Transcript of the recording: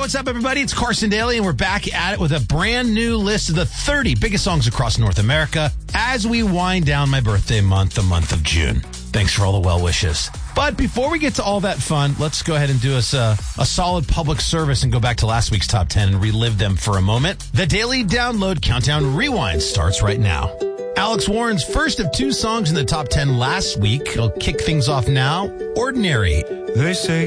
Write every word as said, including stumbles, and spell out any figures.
what's up, everybody? It's Carson Daly, and we're back at it with a brand new list of the thirty biggest songs across North America as we wind down my birthday month, the month of June. Thanks for all the well wishes. But before we get to all that fun, let's go ahead and do us a, a solid public service and go back to last week's top ten and relive them for a moment. The Daily Download Countdown Rewind starts right now. Alex Warren's first of two songs in the top ten last week. It'll kick things off now. Ordinary. They say